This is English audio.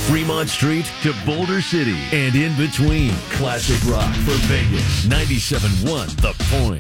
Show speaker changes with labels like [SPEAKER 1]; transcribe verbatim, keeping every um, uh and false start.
[SPEAKER 1] Fremont Street to Boulder City and in between. Classic rock for Vegas. ninety-seven point one The Point.